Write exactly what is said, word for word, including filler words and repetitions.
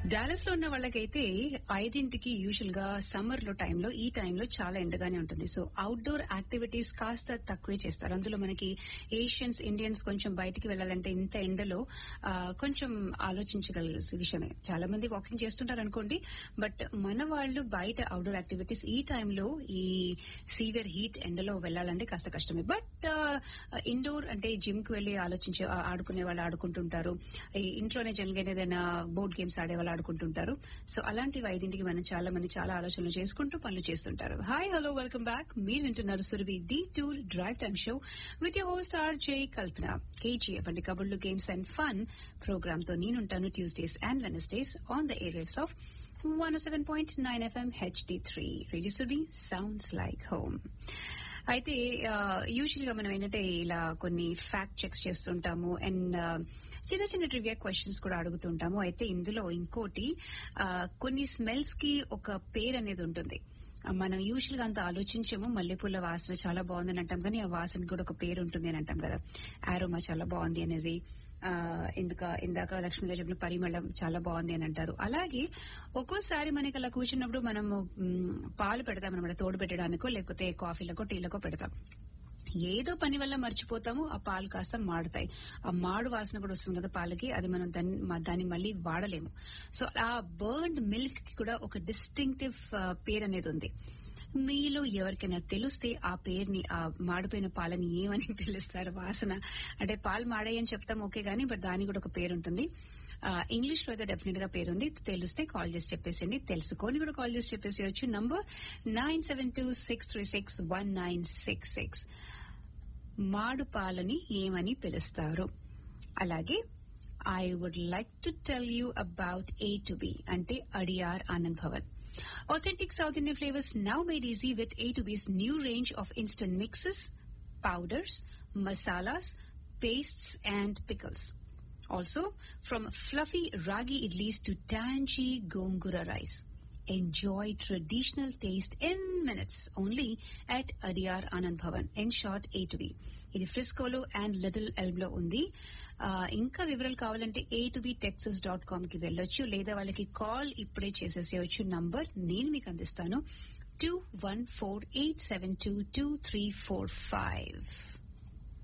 Dallas లో ఉన్న వాళ్ళకైతే ఐదింటికి యూజువల్ గా సమ్మర్ లో టైంలో ఈ టైంలో చాలా ఎండగానే ఉంటుంది. సో అవుట్డోర్ యాక్టివిటీస్ కాస్త తక్కువే చేస్తారు. అందులో మనకి ఏషియన్స్ ఇండియన్స్ కొంచెం బయటికి వెళ్లాలంటే ఇంత ఎండలో ఆ, కొంచెం ఆలోచించగలిగే విషయమే. చాలా మంది వాకింగ్ చేస్తుంటారు అనుకోండి, బట్ మన వాళ్ళు బయట అవుట్డోర్ యాక్టివిటీస్ ఈ టైంలో ఈ సీవియర్ హీట్ ఎండలో వెళ్లాలంటే కాస్త కష్టమే. బట్ ఇండోర్ అంటే జిమ్ కి వెళ్లి ఆలోచించే ఆ- ఆడుకునే వాళ్ళు ఆడుకుంటుంటారు. ఈ ఇంట్లోనే జనరల్ ఏదైనా బోర్డ్ గేమ్స్ ఆడే వాళ్ళు ఆడుకుంటుంటారు. సో అలాంటివి ఐదింటికి మనం చాలా మంది చాలా ఆలోచనలు చేసుకుంటూ పనులు చేస్తుంటారు. Hi hello welcome back. మీరు వింటున్నారు Surabhi D tour drive time show with your host R J Kalpana. KGF అంటే కబుర్లు గేమ్స్ అండ్ ఫన్ ప్రోగ్రామ్ తో నేనుంటాను Tuesdays and Wednesdays on the areas of one seven point nine FM HD three radio Surabhi sounds like home. అయితే usual గా మనం ఏంటంటే ఇలా కొన్ని ఫ్యాక్ట్ చెక్స్ చేస్తుంటాము అండ్ చిన్న చిన్న ట్రివియా క్వశ్చన్స్ కూడా అడుగుతుంటాము. అయితే ఇందులో ఇంకోటి ఆ, కొన్ని స్మెల్స్ కి ఒక పేరు అనేది ఉంటుంది. ఆ, మనం యూజువల్ గా అంత ఆలోచించము. మల్లెపూల వాసన చాలా బాగుందని అంటాం, కానీ ఆ వాసనకి కూడా ఒక పేరు ఉంటుంది అని అంటాం కదా. ఆరోమా చాలా బాగుంది అనేది, ఆ, ఇందుక ఇందాక లక్ష్మి గారు చెప్పిన పరిమళం చాలా బాగుంది అని అంటారు. అలాగే ఒక్కోసారి మనకి అలా కూర్చున్నప్పుడు మనము మ్, పాలు పెడతాం అనమాట, తోడు పెట్టడానికో లేకపోతే కాఫీలకో టీలకో పెడతాం. ఏదో పని వల్ల మర్చిపోతాము, ఆ పాలు కాస్త మాడుతాయి. ఆ మాడు వాసన కూడా వస్తుంది కదా పాలకి, అది మనం దాన్ని మ- దాన్ని మళ్ళీ వాడలేము. సో ఆ బర్న్డ్ మిల్క్ కి కూడా ఒక డిస్టింక్టివ్ పేరు అనేది ఉంది. మీలో ఎవరికైనా తెలిస్తే ఆ పేరుని, ఆ మాడిపోయిన పాలని ఏమని పిలుస్తారు? వాసన అంటే పాలు మాడాయని చెప్తాం ఓకే గానీ, బట్ దానికి కూడా ఒక పేరు ఉంటుంది. ఇంగ్లీష్ లో అయితే డెఫినెట్ గా పేరుంది. తెలిస్తే కాల్ చేసి చెప్పేసండి. తెలుసుకొని కూడా కాల్ చేసి చెప్పేసేయచ్చు. Number nine seven two six three six one nine six six. మాడు పాలని ఏమని పిలుస్తారు? అలాగే I would like to tell you about A to be అంటే Adyar Anand Bhavan. Authentic South Indian flavors now made easy with A to B's new range of instant mixes, powders, masalas, pastes and pickles. Also, from fluffy ragi idlis to tangy gongura rice. Enjoy traditional taste in minutes only at Adiyar Anand Bhavan. In short, A to B. ఇది ఫ్రిస్కోలో and little ఎల్బ్లో ఉంది. ఆ, ఇంకా వివరాలు కావాలంటే A to be Texas dot com కి వెళ్ళొచ్చు, లేదా వాళ్ళకి కాల్ ఇప్పుడే చేసేసేయచ్చు. నంబర్ నేను మీకు అందిస్తాను, two one four eight seven two two three four five.